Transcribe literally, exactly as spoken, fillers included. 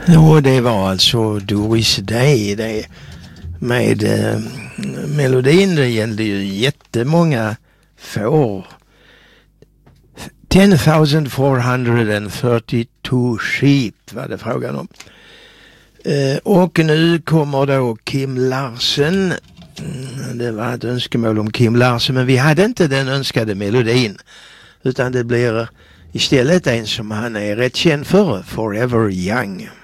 Ja, det var alltså Doris Day det med eh, melodin. Det gällde ju jättemånga får. ten thousand four hundred thirty-two sheep var det frågan om. Eh, och nu kommer då Kim Larsen. Mm, det var ett önskemål om Kim Larsen, men vi hade inte den önskade melodin. Utan det blir istället en som han är rätt känd för, Forever Young.